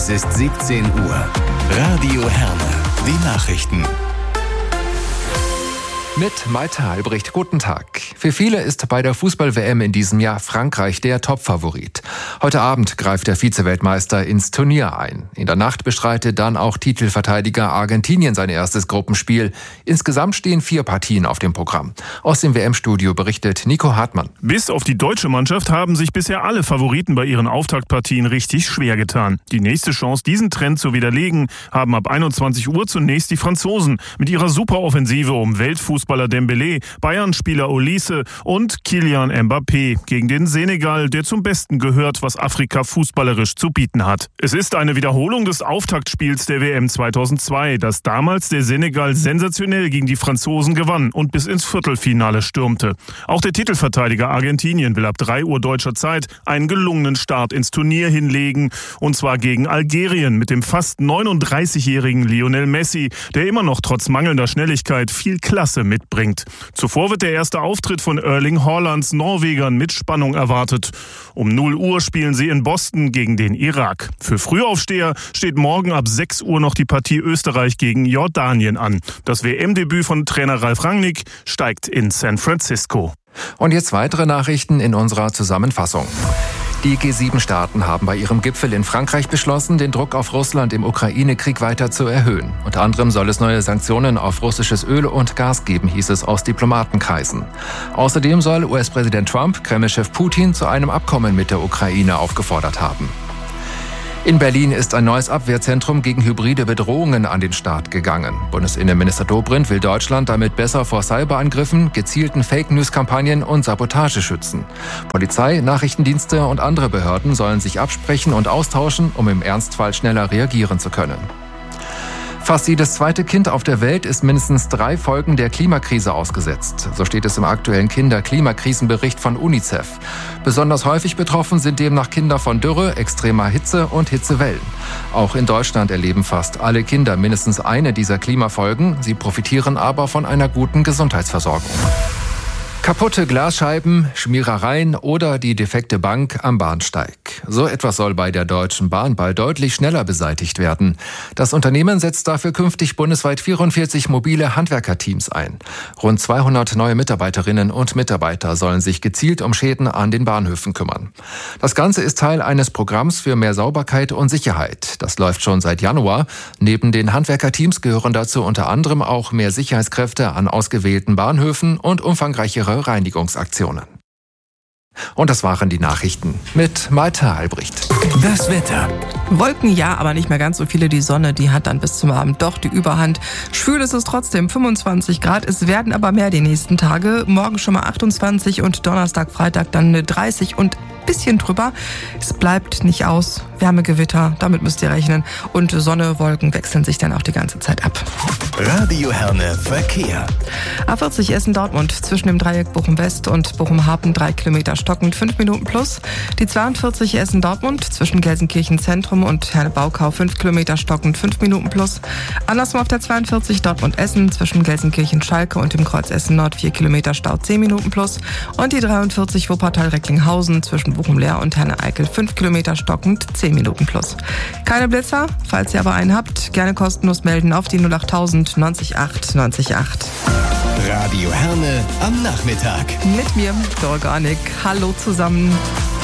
Es ist 17 Uhr. Radio Herne. Die Nachrichten. Mit Malte Albrecht, guten Tag. Für viele ist bei der Fußball-WM in diesem Jahr Frankreich der Topfavorit. Heute Abend greift der Vize-Weltmeister ins Turnier ein. In der Nacht bestreitet dann auch Titelverteidiger Argentinien sein erstes Gruppenspiel. Insgesamt stehen 4 Partien auf dem Programm. Aus dem WM-Studio berichtet Nico Hartmann. Bis auf die deutsche Mannschaft haben sich bisher alle Favoriten bei ihren Auftaktpartien richtig schwer getan. Die nächste Chance, diesen Trend zu widerlegen, haben ab 21 Uhr zunächst die Franzosen mit ihrer Superoffensive um Weltfußballer Dembélé, Bayern-Spieler Olise und Kylian Mbappé gegen den Senegal, der zum Besten gehört, was Afrika fußballerisch zu bieten hat. Es ist eine Wiederholung des Auftaktspiels der WM 2002, das damals der Senegal sensationell gegen die Franzosen gewann und bis ins Viertelfinale stürmte. Auch der Titelverteidiger Argentinien will ab 3 Uhr deutscher Zeit einen gelungenen Start ins Turnier hinlegen, und zwar gegen Algerien mit dem fast 39-jährigen Lionel Messi, der immer noch trotz mangelnder Schnelligkeit viel Klasse mitbringt. Zuvor wird der erste Auftritt von Erling Haalands Norwegern mit Spannung erwartet. Um 0 Uhr spielen sie in Boston gegen den Irak. Für Frühaufsteher steht morgen ab 6 Uhr noch die Partie Österreich gegen Jordanien an. Das WM-Debüt von Trainer Ralf Rangnick steigt in San Francisco. Und jetzt weitere Nachrichten in unserer Zusammenfassung. Die G7-Staaten haben bei ihrem Gipfel in Frankreich beschlossen, den Druck auf Russland im Ukraine-Krieg weiter zu erhöhen. Unter anderem soll es neue Sanktionen auf russisches Öl und Gas geben, hieß es aus Diplomatenkreisen. Außerdem soll US-Präsident Trump Kreml-Chef Putin zu einem Abkommen mit der Ukraine aufgefordert haben. In Berlin ist ein neues Abwehrzentrum gegen hybride Bedrohungen an den Start gegangen. Bundesinnenminister Dobrindt will Deutschland damit besser vor Cyberangriffen, gezielten Fake-News-Kampagnen und Sabotage schützen. Polizei, Nachrichtendienste und andere Behörden sollen sich absprechen und austauschen, um im Ernstfall schneller reagieren zu können. Fast jedes zweite Kind auf der Welt ist mindestens 3 Folgen der Klimakrise ausgesetzt. So steht es im aktuellen Kinder-Klimakrisenbericht von UNICEF. Besonders häufig betroffen sind demnach Kinder von Dürre, extremer Hitze und Hitzewellen. Auch in Deutschland erleben fast alle Kinder mindestens eine dieser Klimafolgen. Sie profitieren aber von einer guten Gesundheitsversorgung. Kaputte Glasscheiben, Schmierereien oder die defekte Bank am Bahnsteig. So etwas soll bei der Deutschen Bahn bald deutlich schneller beseitigt werden. Das Unternehmen setzt dafür künftig bundesweit 44 mobile Handwerkerteams ein. Rund 200 neue Mitarbeiterinnen und Mitarbeiter sollen sich gezielt um Schäden an den Bahnhöfen kümmern. Das Ganze ist Teil eines Programms für mehr Sauberkeit und Sicherheit. Das läuft schon seit Januar. Neben den Handwerkerteams gehören dazu unter anderem auch mehr Sicherheitskräfte an ausgewählten Bahnhöfen und umfangreichere Reinigungsaktionen. Und das waren die Nachrichten mit Malte Albrecht. Das Wetter. Wolken ja, aber nicht mehr ganz so viele. Die Sonne, die hat dann bis zum Abend doch die Überhand. Schwül ist es trotzdem, 25 Grad. Es werden aber mehr die nächsten Tage. Morgen schon mal 28 und Donnerstag, Freitag dann 30 und bisschen drüber. Es bleibt nicht aus. Wärmegewitter, damit müsst ihr rechnen. Und Sonne, Wolken wechseln sich dann auch die ganze Zeit ab. Radio Herne Verkehr. A40 Essen-Dortmund zwischen dem Dreieck Bochum-West und Bochum-Hafen 3 Kilometer stockend, 5 Minuten plus. Die 42 Essen-Dortmund zwischen Gelsenkirchen-Zentrum und Herne-Baukau 5 Kilometer stockend, 5 Minuten plus. Andersrum auf der 42 Dortmund-Essen zwischen Gelsenkirchen-Schalke und dem Kreuz Essen-Nord 4 Kilometer Stau, 10 Minuten plus. Und die 43 Wuppertal-Recklinghausen zwischen Bochum-Leer und Herne-Eickel 5 Kilometer stockend, 10 Minuten plus. Keine Blitzer, falls ihr aber einen habt, gerne kostenlos melden auf die 08000 908 908. Radio Herne am Nachmittag. Mit mir, der Organik. Hallo zusammen.